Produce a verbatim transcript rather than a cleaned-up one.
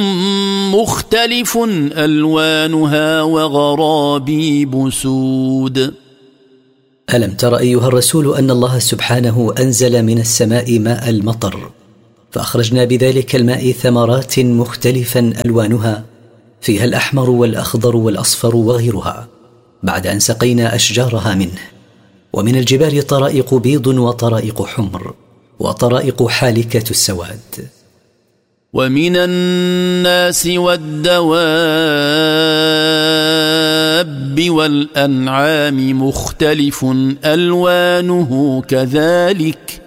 مختلف ألوانها وغرابيب سود. ألم تر أيها الرسول أن الله سبحانه أنزل من السماء ماء المطر، فأخرجنا بذلك الماء ثمرات مختلفا ألوانها، فيها الأحمر والأخضر والأصفر وغيرها، بعد أن سقينا أشجارها منه. ومن الجبال طرائق بيض وطرائق حمر وطرائق حالكة السواد. ومن الناس والدواب والأنعام مختلف ألوانه كذلك